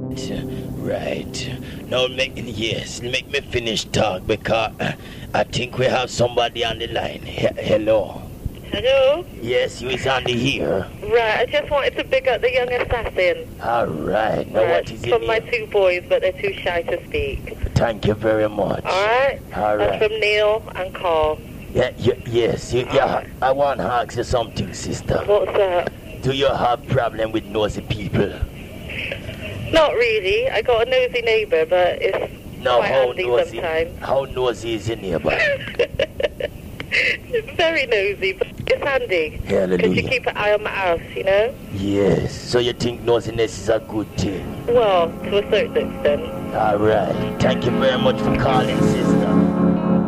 Right. Now make me finish talk because I think we have somebody on the line. Hello. Hello? Yes, you is on the here. Right, I just wanted to pick up the young assassin. Alright, now Right, what is it? from my two boys, but they're too shy to speak. Thank you very much. Alright? Alright. That's from Neil and Carl. Yeah, I want to ask you something, sister. What's that? Do you have problem with nosy people? Not really. I got a nosy neighbour, but it's No, quite handy sometimes. how nosy is your neighbor? It's very nosy, but it's handy. Hallelujah. Because you keep an eye on my house, you know? Yes, so you think nosiness is a good thing? Well, to a certain extent. Alright, thank you very much for calling, sister.